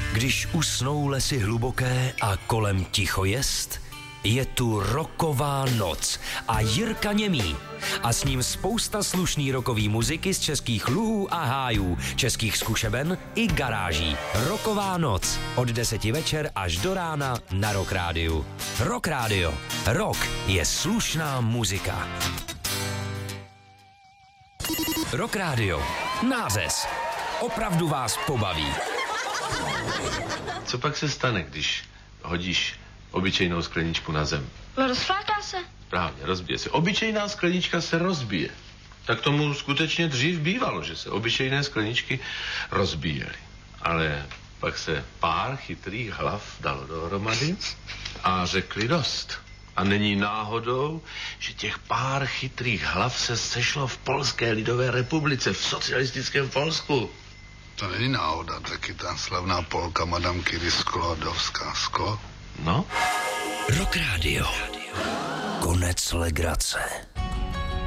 Když usnou lesy hluboké a kolem ticho jest, je tu rocková noc a Jirka Němý. A s ním spousta slušný rockový muziky z českých luhů a hájů, českých zkušeben i garáží. Rocková noc od 10 večer až do rána na Rock Rádiu. Rock Rádio. Rock je slušná muzika. Rock Rádio. Nářez. Opravdu vás pobaví. Co pak se stane, když hodíš obyčejnou skleničku na zem? No rozfláká se. Právě, rozbije se. Obyčejná sklenička se rozbije. Tak tomu skutečně dřív bývalo, že se obyčejné skleničky rozbíjely. Ale pak se pár chytrých hlav dalo dohromady a řekli dost. A není náhodou, že těch pár chytrých hlav se sešlo v Polské lidové republice, v socialistickém Polsku. To není náhoda, taky ta slavná Polka Madame Curie Sklodowská. Sklo? No? Rock Rádio. Konec legrace.